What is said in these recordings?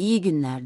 İyi günler.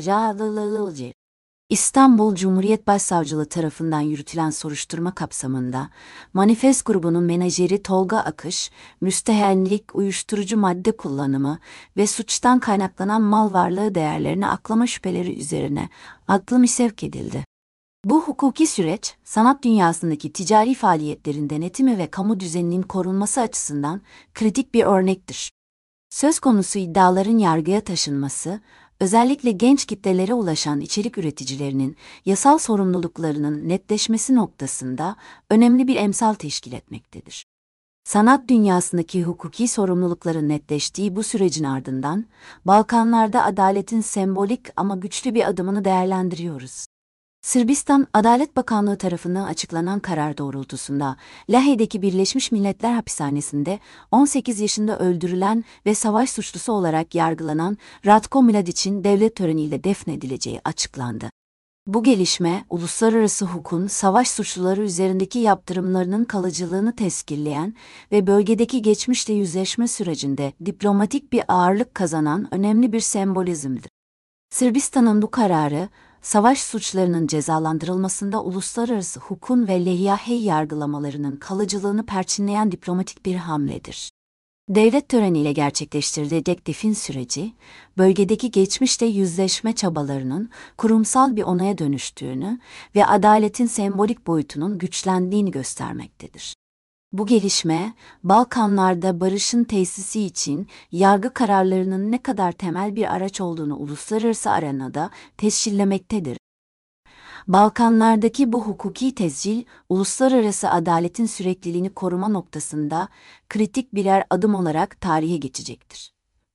İstanbul Cumhuriyet Başsavcılığı tarafından yürütülen soruşturma kapsamında Manifest grubunun menajeri Tolga Akış, müstehenlik, uyuşturucu madde kullanımı ve suçtan kaynaklanan mal varlığı değerlerini aklama şüpheleri üzerine adlı sevk edildi. Bu hukuki süreç, sanat dünyasındaki ticari faaliyetlerin denetimi ve kamu düzeninin korunması açısından kritik bir örnektir. Söz konusu iddiaların yargıya taşınması, özellikle genç kitlelere ulaşan içerik üreticilerinin yasal sorumluluklarının netleşmesi noktasında önemli bir emsal teşkil etmektedir. Sanat dünyasındaki hukuki sorumlulukların netleştiği bu sürecin ardından, Balkanlarda adaletin sembolik ama güçlü bir adımını değerlendiriyoruz. Sırbistan Adalet Bakanlığı tarafından açıklanan karar doğrultusunda Lahey'deki Birleşmiş Milletler Hapishanesi'nde 18 yaşında öldürülen ve savaş suçlusu olarak yargılanan Ratko Mladić'in devlet töreniyle defnedileceği açıklandı. Bu gelişme, uluslararası hukukun savaş suçluları üzerindeki yaptırımlarının kalıcılığını tescilleyen ve bölgedeki geçmişle yüzleşme sürecinde diplomatik bir ağırlık kazanan önemli bir sembolizmdir. Sırbistan'ın bu kararı, savaş suçlarının cezalandırılmasında uluslararası hukukun ve Lehiye yargılamalarının kalıcılığını perçinleyen diplomatik bir hamledir. Devlet töreniyle gerçekleştirilecek defin süreci, bölgedeki geçmişle yüzleşme çabalarının kurumsal bir onaya dönüştüğünü ve adaletin sembolik boyutunun güçlendiğini göstermektedir. Bu gelişme, Balkanlarda barışın tesisi için yargı kararlarının ne kadar temel bir araç olduğunu uluslararası arenada tescillemektedir. Balkanlardaki bu hukuki tescil, uluslararası adaletin sürekliliğini koruma noktasında kritik birer adım olarak tarihe geçecektir.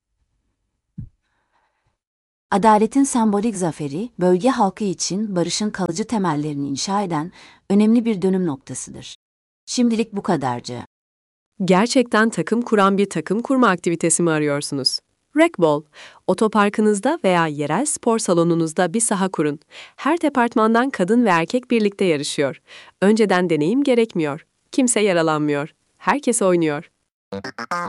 Adaletin sembolik zaferi, bölge halkı için barışın kalıcı temellerini inşa eden önemli bir dönüm noktasıdır. Şimdilik bu kadarcı. Gerçekten takım kuran bir takım kurma aktivitesi mi arıyorsunuz? Racquetball, otoparkınızda veya yerel spor salonunuzda bir saha kurun. Her departmandan kadın ve erkek birlikte yarışıyor. Önceden deneyim gerekmiyor. Kimse yaralanmıyor. Herkes oynuyor.